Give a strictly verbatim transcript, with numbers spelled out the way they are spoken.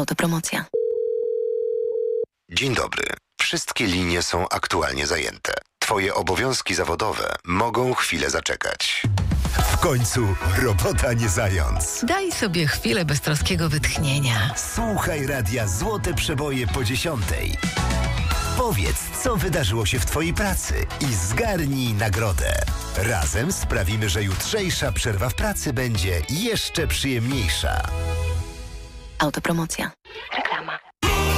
Autopromocja. Dzień dobry. Wszystkie linie są aktualnie zajęte. Twoje obowiązki zawodowe mogą chwilę zaczekać. W końcu robota nie zając. Daj sobie chwilę beztroskiego wytchnienia. Słuchaj radia Złote Przeboje po dziesiątej. Powiedz, co wydarzyło się w twojej pracy i zgarnij nagrodę. Razem sprawimy, że jutrzejsza przerwa w pracy będzie jeszcze przyjemniejsza. Autopromocja.